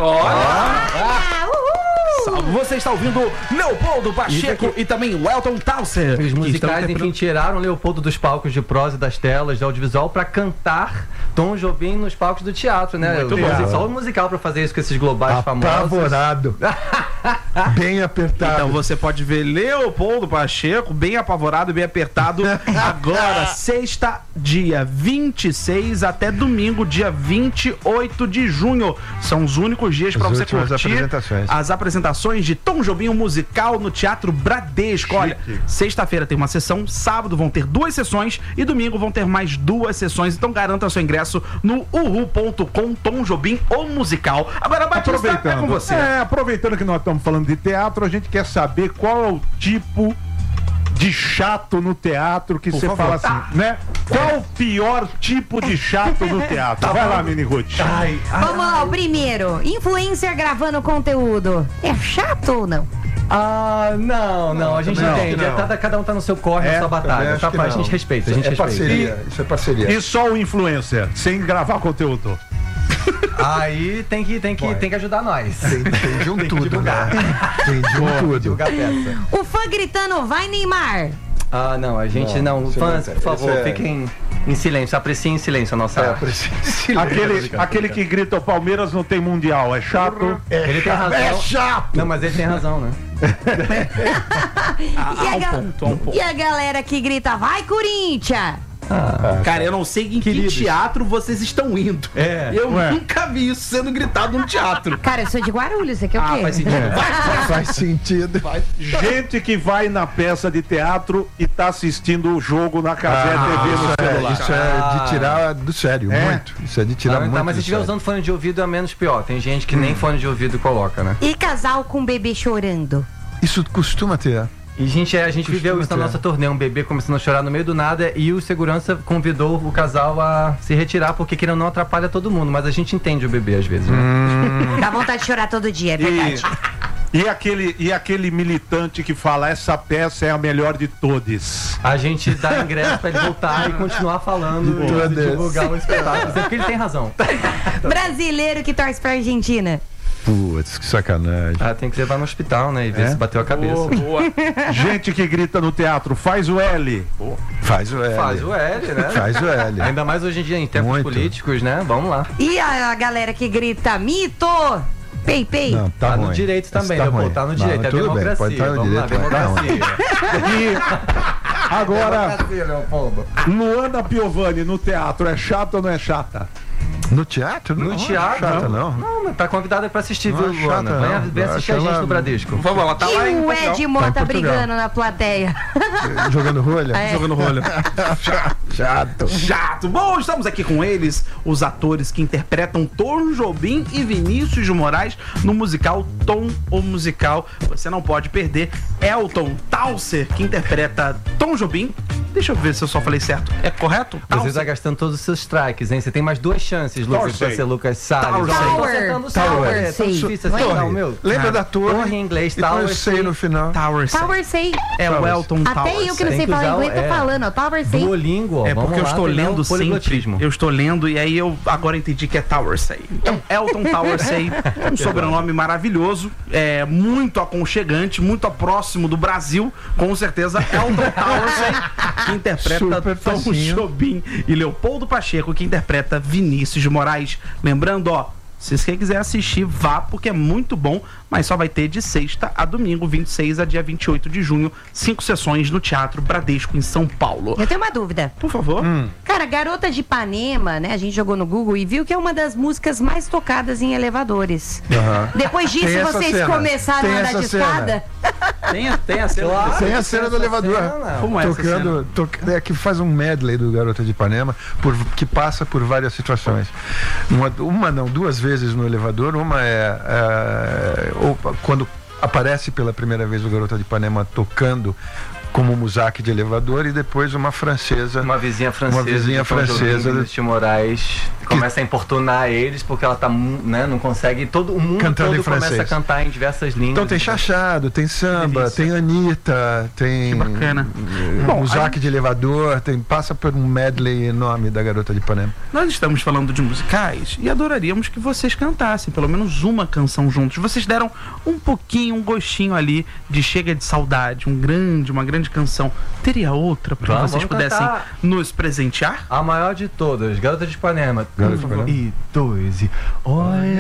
Você está ouvindo Leopoldo Pacheco e também o Elton Towser. Os musicais, enfim, tiraram Leopoldo dos palcos de prosa e das telas de audiovisual pra cantar Tom Jobim nos palcos do teatro, né? Muito bom. Só o musical pra fazer isso com esses globais famosos. Apavorado. Bem apertado. Então você pode ver Leopoldo Pacheco bem apavorado, bem apertado. Agora, sexta, dia 26 até domingo, dia 28 de junho. São os únicos dias para você curtir as apresentações de Tom Jobim, um musical no Teatro Bradesco. Olha, sexta-feira tem uma sessão, sábado vão ter 2 sessões e domingo vão ter mais 2 sessões. Então garanta seu ingresso no uhu.com Tom Jobim, o musical. Agora, Batista, é com você. Aproveitando que nós estamos falando de teatro, a gente quer saber qual é o tipo de chato no teatro que você fala assim, né? Qual o pior tipo de chato no teatro? Vai lá, Mini Ruth. Vamos lá, o primeiro. Influencer gravando conteúdo. É chato ou não? Não, a gente entende. Cada um tá no seu corre, na sua batalha. Tá, a gente respeita, a gente respeita. Isso é parceria. E só o influencer, sem gravar conteúdo? Aí tem que ajudar nós. Tem de um tudo, né? Tem de um tudo. Divulgar a peça. O fã gritando, vai Neymar. Não, a gente não. Fãs, por favor, fiquem em silêncio, apreciem em silêncio a nossa arte. Aquele que grita o Palmeiras não tem mundial, é chato? Ele tem razão. É chato! Não, mas ele tem razão, né? E a galera que grita, vai Corinthians! Cara, eu não sei em que teatro vocês estão indo. Eu nunca vi isso sendo gritado num teatro. Cara, eu sou de Guarulhos, você quer o quê? Faz sentido. Faz sentido. Gente que vai na peça de teatro e tá assistindo o jogo na Casé TV no celular. Isso é de tirar do sério, muito. Isso é de tirar muito. Mas se estiver usando fone de ouvido é menos pior. Tem gente que nem fone de ouvido coloca, né? E casal com bebê chorando? Isso costuma ter. E a gente viveu isso na nossa turnê, um bebê começando a chorar no meio do nada e o segurança convidou o casal a se retirar porque querendo não atrapalha todo mundo, mas a gente entende o bebê às vezes, né? Dá vontade de chorar todo dia, é verdade. E aquele militante que fala, essa peça é a melhor de todas. A gente dá ingresso pra ele voltar e continuar falando e divulgar o espetáculo, porque ele tem razão. Brasileiro que torce pra Argentina. Putz, que sacanagem. Tem que levar no hospital, né? E ver se bateu a cabeça. Boa. Gente que grita no teatro, faz o L. Faz o L. Faz o L, né? Faz o L. Ainda mais hoje em dia, em tempos políticos, né? Vamos lá. E a galera que grita, mito! Pei, pei. Não, tá no direito também, tá no direito, é a democracia. Pode estar no direito, democracia. E agora, Luana Piovani no teatro, é chata ou não é chata? No teatro? No teatro? Chata, não, mas tá convidada pra assistir, viu, Luana? Vem assistir a gente no Bradesco. Vamos lá, tá lá em o Ed Mota brigando na plateia. Jogando rolha? Jogando rolha. Chato. Bom, estamos aqui com eles, os atores que interpretam Tom Jobim e Vinícius de Moraes no musical Tom, o Musical. Você não pode perder. Elton Towser, que interpreta Tom Jobim. Deixa eu ver se eu só falei certo. É correto? Você está gastando todos os seus strikes, hein? Você tem mais 2 chances, Lucas, pra ser Lucas Salles. Tower. Lembra da torre? Em inglês, Tower sei no final. Tower sei. É o Elton Towers. Até eu que não sei falar inglês, tô falando, ó. Tower sei. Duolingo, é porque eu estou lendo sempre. Eu estou lendo e aí eu agora entendi que é Tower sei. Então, Elton Tower sei, um sobrenome maravilhoso, muito aconchegante, muito próximo do Brasil, com certeza. Elton Tower sei, que interpreta Tom Jobim, e Leopoldo Pacheco, que interpreta Vinícius de Moraes. Lembrando, se você quiser assistir, vá, porque é muito bom, mas só vai ter de sexta a domingo, 26 a dia 28 de junho, 5 sessões no Teatro Bradesco, em São Paulo. Eu tenho uma dúvida. Por favor. Cara, Garota de Ipanema, né? A gente jogou no Google e viu que é uma das músicas mais tocadas em elevadores. Depois disso, vocês começaram a andar de escada? Tem a cena. Claro, tem a cena do elevador. Como é tocando, que faz um medley do Garota de Ipanema, que passa por várias situações. Duas vezes no elevador. Uma quando aparece pela primeira vez o Garota de Ipanema tocando como Muzak de elevador, e depois uma francesa. Uma vizinha francesa. De Moraes começa a importunar eles porque ela tá, né, não consegue. Todo o mundo cantando todo começa a cantar em diversas línguas. Então tem chachado, tem samba, tem Anitta, tem. Que bacana. Muzak de elevador, passa por um medley enorme da Garota de Ipanema. Nós estamos falando de musicais e adoraríamos que vocês cantassem pelo menos uma canção juntos. Vocês deram um pouquinho, um gostinho ali de Chega de Saudade, uma grande canção. Teria outra para que vocês pudessem nos presentear? A maior de todas, Garota de Ipanema. 1, 2 e olha.